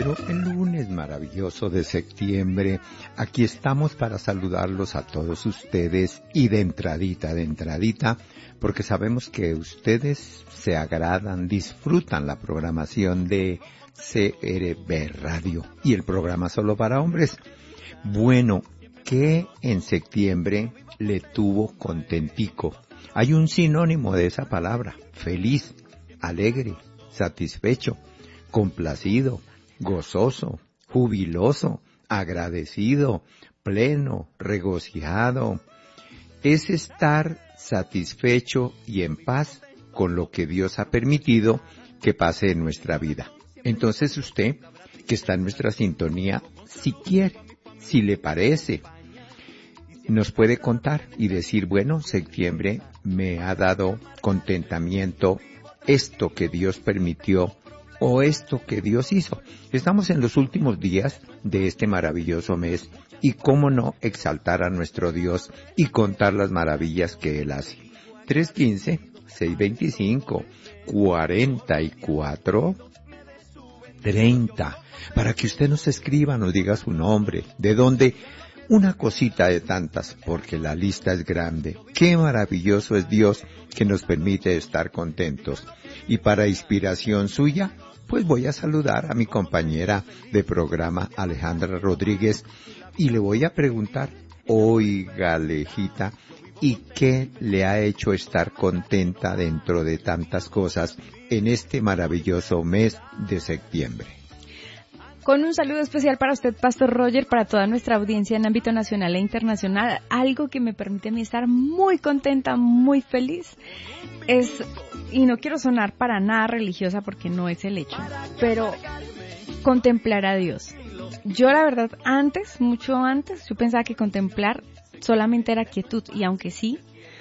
pero el lunes maravilloso de septiembre, aquí estamos para saludarlos a todos ustedes y de entradita, porque sabemos que ustedes se agradan, disfrutan la programación de CRB Radio y el programa Solo para Hombres. Bueno, ¿qué en septiembre le tuvo contentico? Hay un sinónimo de esa palabra: feliz, alegre, satisfecho, complacido, gozoso, jubiloso, agradecido, pleno, regocijado. Es estar satisfecho y en paz con lo que Dios ha permitido que pase en nuestra vida. Entonces usted, que está en nuestra sintonía, si quiere, si le parece, nos puede contar y decir, bueno, septiembre me ha dado contentamiento, esto que Dios permitió o esto que Dios hizo. Estamos en los últimos días de este maravilloso mes y cómo no exaltar a nuestro Dios y contar las maravillas que Él hace. 315-625-4430 para que usted nos escriba, nos diga su nombre, de dónde, una cosita de tantas, porque la lista es grande. Qué maravilloso es Dios que nos permite estar contentos. Y para inspiración suya, pues voy a saludar a mi compañera de programa, Alejandra Rodríguez, y le voy a preguntar, oiga, Alejita, ¿y qué le ha hecho estar contenta dentro de tantas cosas en este maravilloso mes de septiembre? Con un saludo especial para usted, Pastor Roger, para toda nuestra audiencia en ámbito nacional e internacional. Algo que me permite a mí estar muy contenta, muy feliz, es, y no quiero sonar para nada religiosa porque no es el hecho, pero contemplar a Dios. Yo la verdad antes, mucho antes, yo pensaba que contemplar solamente era quietud, y aunque sí,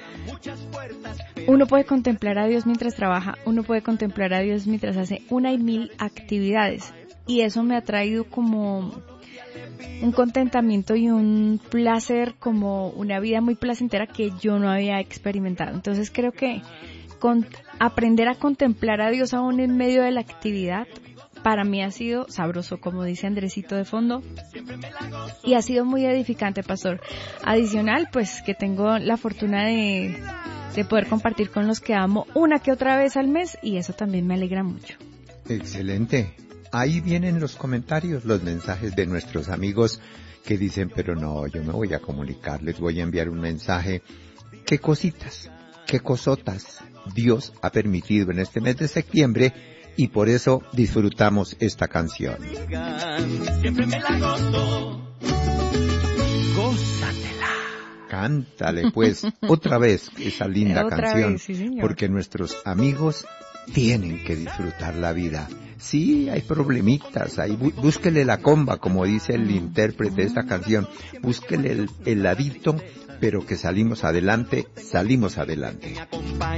uno puede contemplar a Dios mientras trabaja, uno puede contemplar a Dios mientras hace una y mil actividades. Y eso me ha traído como un contentamiento y un placer, como una vida muy placentera que yo no había experimentado. Entonces creo que aprender a contemplar a Dios aún en medio de la actividad, para mí ha sido sabroso, como dice Andresito de fondo, y ha sido muy edificante, Pastor. Adicional, pues que tengo la fortuna de poder compartir con los que amo una que otra vez al mes, y eso también me alegra mucho. Excelente. Ahí vienen los comentarios, los mensajes de nuestros amigos que dicen, pero no, yo me voy a comunicar, les voy a enviar un mensaje. ¿Qué cositas, qué cosotas Dios ha permitido en este mes de septiembre? Y por eso disfrutamos esta canción. Siempre me la gozo. Gózatela. Cántale pues otra vez esa linda canción, sí, porque nuestros amigos tienen que disfrutar la vida. Sí, hay problemitas, búsquele la comba, como dice el intérprete de esta canción, búsquele el ladito, pero que salimos adelante.